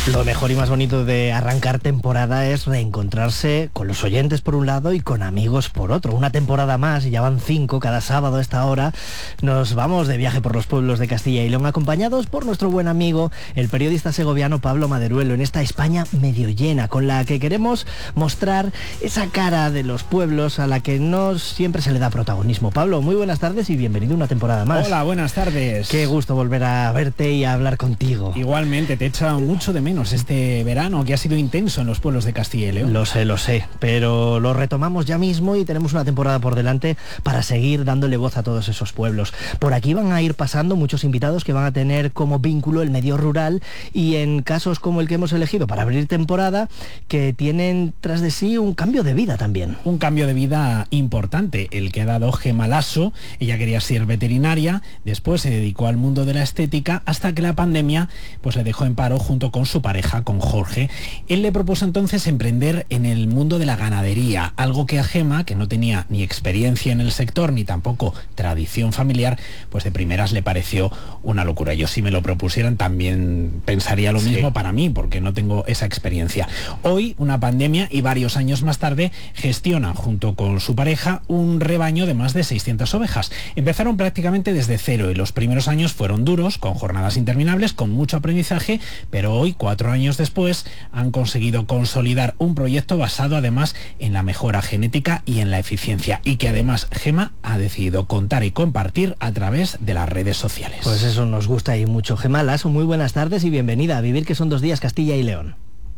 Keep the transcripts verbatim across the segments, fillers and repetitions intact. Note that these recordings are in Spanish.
Lo mejor y más bonito de arrancar temporada es reencontrarse con los oyentes por un lado y con amigos por otro. Una temporada más, y ya van cinco cada sábado a esta hora. Nos vamos de viaje por los pueblos de Castilla y León, acompañados por nuestro buen amigo, el periodista segoviano Pablo Maderuelo, en esta España medio llena, con la que queremos mostrar esa cara de los pueblos a la que no siempre se le da protagonismo. Pablo, muy buenas tardes y bienvenido a una temporada más. Hola, buenas tardes. Qué gusto volver a verte y a hablar contigo. Igualmente, te he echado mucho de menos este verano que ha sido intenso en los pueblos de Castilla y León. Lo sé, lo sé, pero lo retomamos ya mismo y tenemos una temporada por delante para seguir dándole voz a todos esos pueblos. Por aquí van a ir pasando muchos invitados que van a tener como vínculo el medio rural, y en casos como el que hemos elegido para abrir temporada, que tienen tras de sí un cambio de vida también. Un cambio de vida importante, el que ha dado Gemma Lasso. Ella quería ser veterinaria, después se dedicó al mundo de la estética, hasta que la pandemia pues le dejó en paro junto con su pareja, con Jorge. Él le propuso entonces emprender en el mundo de la ganadería, algo que a Gemma, que no tenía ni experiencia en el sector ni tampoco tradición familiar, pues de primeras le pareció una locura. Yo, si me lo propusieran, también pensaría lo mismo. Sí. Para mí, porque no tengo esa experiencia. Hoy, una pandemia y varios años más tarde, gestiona junto con su pareja un rebaño de más de seiscientas ovejas. Empezaron prácticamente desde cero y los primeros años fueron duros, con jornadas interminables, con mucho aprendizaje, pero hoy, cuatro años después, han conseguido consolidar un proyecto basado además en la mejora genética y en la eficiencia, y que además Gemma ha decidido contar y compartir a través de las redes sociales. Pues eso nos gusta y mucho. Gemma Lasso, muy buenas tardes y bienvenida a Vivir, que son dos días, Castilla y León.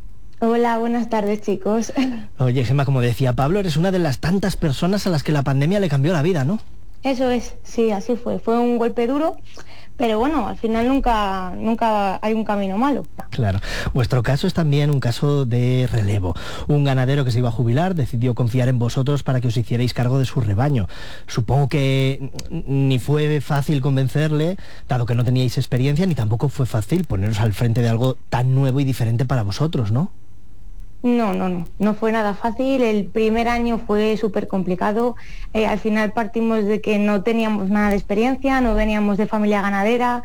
Hola, buenas tardes, chicos. Oye, Gemma, como decía Pablo, eres una de las tantas personas a las que la pandemia le cambió la vida, ¿no? Eso es, sí, así fue. Fue un golpe duro, pero bueno, al final nunca, nunca hay un camino malo. Claro. Vuestro caso es también un caso de relevo. Un ganadero que se iba a jubilar decidió confiar en vosotros para que os hicierais cargo de su rebaño. Supongo que ni fue fácil convencerle, dado que no teníais experiencia, ni tampoco fue fácil poneros al frente de algo tan nuevo y diferente para vosotros, ¿no? No, no, no, no fue nada fácil. El primer año fue súper complicado. Eh, al final partimos de que no teníamos nada de experiencia, no veníamos de familia ganadera,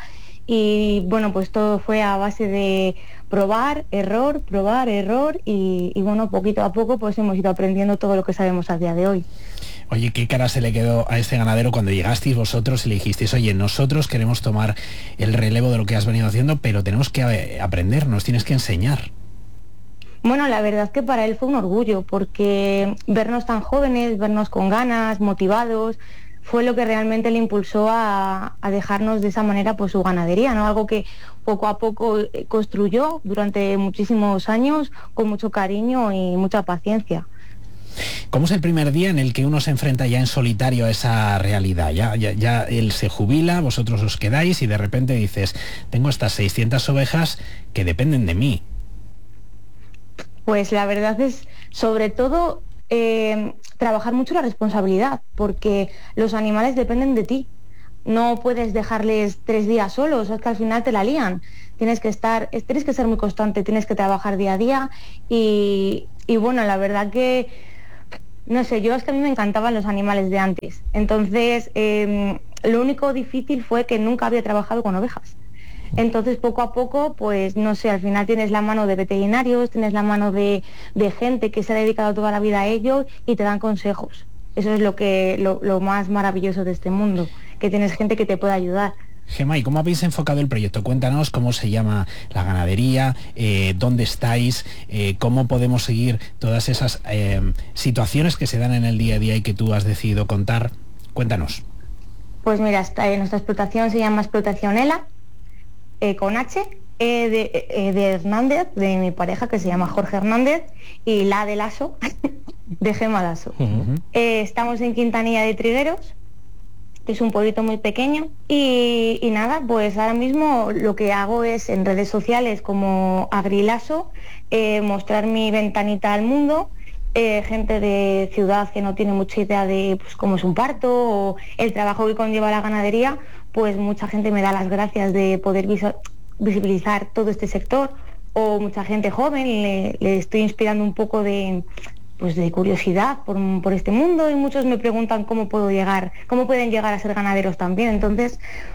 y bueno, pues todo fue a base de probar, error, probar, error, y, y bueno, poquito a poco pues hemos ido aprendiendo todo lo que sabemos a día de hoy. Oye, ¿qué cara se le quedó a este ganadero cuando llegasteis vosotros y le dijisteis: oye, nosotros queremos tomar el relevo de lo que has venido haciendo, pero tenemos que aprender, nos tienes que enseñar? Bueno, la verdad es que para él fue un orgullo, porque vernos tan jóvenes, vernos con ganas, motivados, fue lo que realmente le impulsó a, a dejarnos de esa manera pues su ganadería, ¿no? Algo que poco a poco construyó durante muchísimos años con mucho cariño y mucha paciencia. ¿Cómo es el primer día en el que uno se enfrenta ya en solitario a esa realidad? Ya, ya, ya él se jubila, vosotros os quedáis y de repente dices: tengo estas seiscientas ovejas que dependen de mí. Pues la verdad es, sobre todo, eh, trabajar mucho la responsabilidad, porque los animales dependen de ti. No puedes dejarles tres días solos, es que al final te la lían. Tienes que estar, tienes que ser muy constante, tienes que trabajar día a día, y, y bueno, la verdad que, no sé, yo es que a mí me encantaban los animales de antes. Entonces, eh, lo único difícil fue que nunca había trabajado con ovejas. Entonces, poco a poco, pues no sé, al final tienes la mano de veterinarios, tienes la mano de, de gente que se ha dedicado toda la vida a ello y te dan consejos. Eso es lo que lo, lo más maravilloso de este mundo, que tienes gente que te puede ayudar. Gemma, ¿y cómo habéis enfocado el proyecto? Cuéntanos cómo se llama la ganadería, eh, dónde estáis, eh, cómo podemos seguir todas esas eh, situaciones que se dan en el día a día y que tú has decidido contar. Cuéntanos. Pues mira, esta, eh, nuestra explotación se llama Explotación ELA, Eh, con H, E de, e de Hernández, de mi pareja, que se llama Jorge Hernández, y la de Lasso, de Gemma Lasso. Uh-huh. eh, estamos en Quintanilla de Trigueros, que es un pueblito muy pequeño, y, y nada, pues ahora mismo lo que hago es en redes sociales como Agrilasso, eh, mostrar mi ventanita al mundo. Eh, gente de ciudad que no tiene mucha idea de pues, cómo es un parto o el trabajo que conlleva la ganadería, pues mucha gente me da las gracias de poder visibilizar todo este sector, o mucha gente joven le, le estoy inspirando un poco de, pues, de curiosidad por, por este mundo, y muchos me preguntan cómo puedo llegar, cómo pueden llegar a ser ganaderos también. Entonces,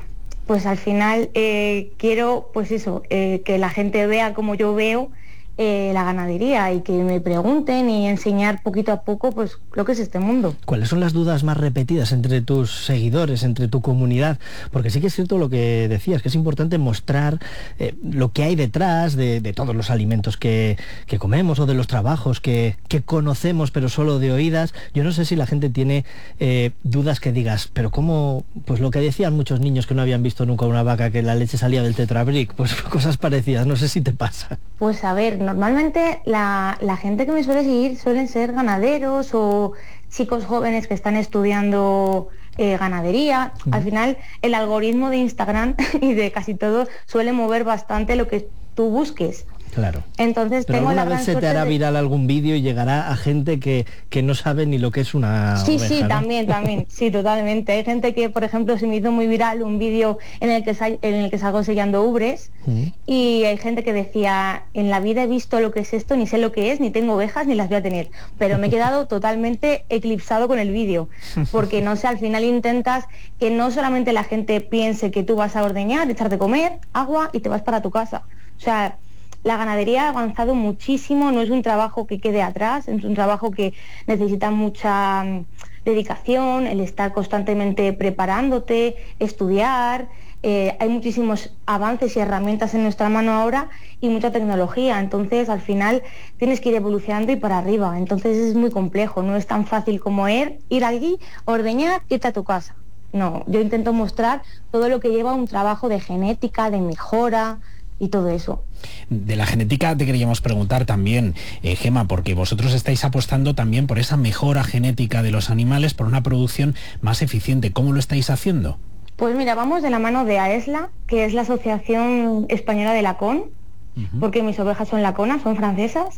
pues al final eh, quiero, pues eso, eh, que la gente vea como yo veo eh, la ganadería y que me pregunten y enseñar poquito a poco pues lo que es este mundo. ¿Cuáles son las dudas más repetidas entre tus seguidores, entre tu comunidad? Porque sí que es cierto lo que decías, que es importante mostrar eh, lo que hay detrás de, de todos los alimentos que, que comemos o de los trabajos que, que conocemos pero solo de oídas. Yo no sé si la gente tiene eh, dudas que digas, pero ¿cómo? Pues lo que decían muchos niños que no habían visto nunca una vaca, que la leche salía del Tetra Brick, pues cosas parecidas, no sé si te pasa. Pues a ver, normalmente la, la gente que me suele seguir suelen ser ganaderos o chicos jóvenes que están estudiando eh, ganadería. Mm. Al final el algoritmo de Instagram y de casi todo suele mover bastante lo que tú busques. Claro. Entonces, pero tengo alguna la vez gran se te hará de... viral algún vídeo y llegará a gente que, que no sabe ni lo que es una Sí, oveja, sí, ¿no? también, también, sí, totalmente. Hay gente que, por ejemplo, se me hizo muy viral un vídeo en el que sal, en el que salgo sellando ubres, mm. y hay gente que decía, en la vida he visto lo que es esto, ni sé lo que es, ni tengo ovejas, ni las voy a tener. Pero me he quedado totalmente eclipsado con el vídeo, porque no sé, al final intentas que no solamente la gente piense que tú vas a ordeñar, echar de comer, agua y te vas para tu casa. O sea, la ganadería ha avanzado muchísimo, no es un trabajo que quede atrás, es un trabajo que necesita mucha um, dedicación, el estar constantemente preparándote, estudiar, eh, hay muchísimos avances y herramientas en nuestra mano ahora y mucha tecnología, entonces al final tienes que ir evolucionando y para arriba, entonces es muy complejo, no es tan fácil como ir, ir allí, ordeñar, irte a tu casa. No, yo intento mostrar todo lo que lleva un trabajo de genética, de mejora y todo eso. De la genética te queríamos preguntar también, eh, Gema, porque vosotros estáis apostando también por esa mejora genética de los animales, por una producción más eficiente. ¿Cómo lo estáis haciendo? Pues mira, vamos de la mano de AESLA, que es la Asociación Española de Lacón, uh-huh. porque mis ovejas son laconas, son francesas,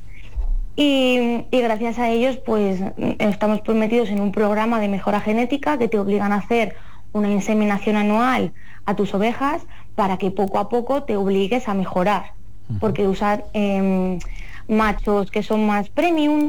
y, y gracias a ellos pues estamos metidos en un programa de mejora genética que te obligan a hacer una inseminación anual a tus ovejas para que poco a poco te obligues a mejorar, uh-huh. porque usar eh, machos que son más premium,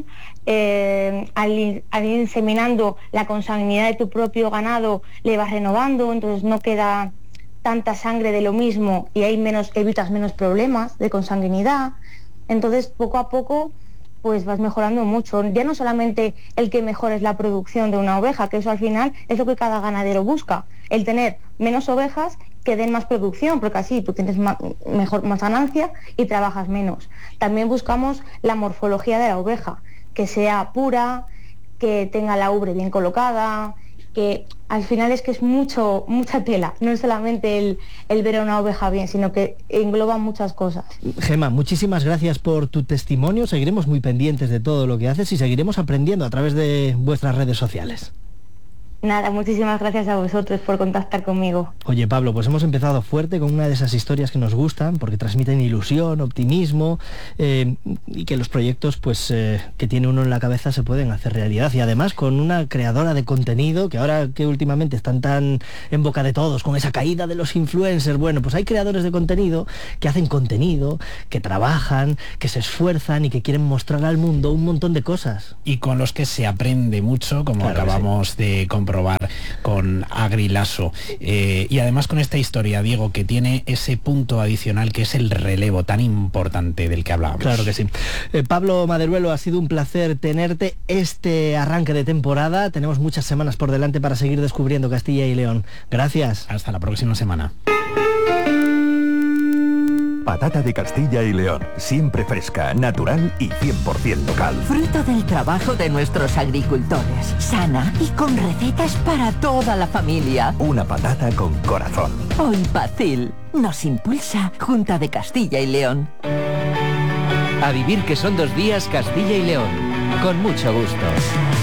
eh, al, al ir inseminando la consanguinidad de tu propio ganado le vas renovando, entonces no queda tanta sangre de lo mismo y hay menos, evitas menos problemas de consanguinidad, entonces poco a poco pues vas mejorando mucho. Ya no solamente el que mejores la producción de una oveja, que eso al final es lo que cada ganadero busca, el tener menos ovejas que den más producción, porque así tú tienes más, mejor, más ganancia y trabajas menos. También buscamos la morfología de la oveja, que sea pura, que tenga la ubre bien colocada, que al final es que es mucho, mucha tela, no es solamente el, el ver a una oveja bien, sino que engloba muchas cosas. Gema, muchísimas gracias por tu testimonio, seguiremos muy pendientes de todo lo que haces y seguiremos aprendiendo a través de vuestras redes sociales. Nada, muchísimas gracias a vosotros por contactar conmigo. Oye, Pablo, pues hemos empezado fuerte con una de esas historias que nos gustan, porque transmiten ilusión, optimismo, eh, y que los proyectos pues eh, que tiene uno en la cabeza se pueden hacer realidad. Y además con una creadora de contenido, que ahora que últimamente están tan en boca de todos, con esa caída de los influencers, bueno, pues hay creadores de contenido que hacen contenido, que trabajan, que se esfuerzan y que quieren mostrar al mundo un montón de cosas. Y con los que se aprende mucho, como claro acabamos sí. de comprobar con Agrilaso. Eh, y además con esta historia, Diego, que tiene ese punto adicional que es el relevo tan importante del que hablábamos. Claro que sí. Eh, Pablo Maderuelo, ha sido un placer tenerte este arranque de temporada. Tenemos muchas semanas por delante para seguir descubriendo Castilla y León. Gracias. Hasta la próxima semana. Patata de Castilla y León, siempre fresca, natural y cien por ciento local. Fruto del trabajo de nuestros agricultores, sana y con recetas para toda la familia. Una patata con corazón. Hoy Pacil nos impulsa Junta de Castilla y León. A vivir que son dos días Castilla y León, con mucho gusto.